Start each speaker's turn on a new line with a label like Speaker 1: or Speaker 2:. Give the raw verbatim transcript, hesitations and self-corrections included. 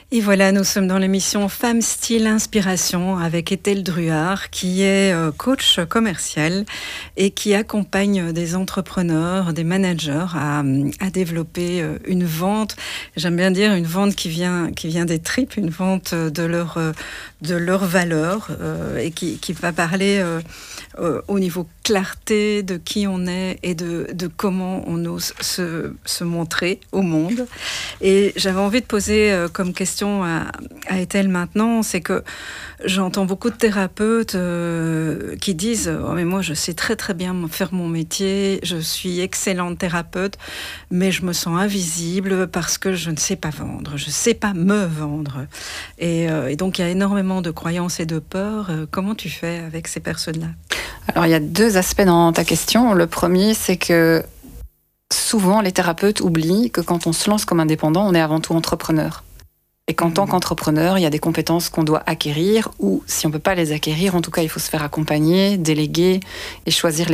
Speaker 1: Et voilà, nous sommes dans l'émission Femmes Style Inspiration avec Ethel Druard, qui est coach commercial et qui accompagne des entrepreneurs, des managers à, à développer une vente. J'aime bien dire une vente qui vient, qui vient des tripes, une vente de leur, de leur valeur euh, et qui, qui va parler euh, euh, au niveau clarté de qui on est et de, de comment on ose se, se montrer au monde. Et j'avais envie de poser euh, comme question à, à Ethel maintenant, c'est que j'entends beaucoup de thérapeutes euh, qui disent « Oh mais moi je sais très très bien faire mon métier, je suis excellente thérapeute, mais je me sens invisible parce que je ne sais pas vendre, je ne sais pas me vendre. » Et, euh, et donc il y a énormément de croyances et de peurs. Comment tu fais avec ces personnes-là ?
Speaker 2: Alors il y a deux aspects dans ta question. Le premier, c'est que souvent les thérapeutes oublient que quand on se lance comme indépendant, on est avant tout entrepreneur. Et qu'en mmh. tant qu'entrepreneur, il y a des compétences qu'on doit acquérir, ou si on ne peut pas les acquérir, en tout cas, il faut se faire accompagner, déléguer et choisir les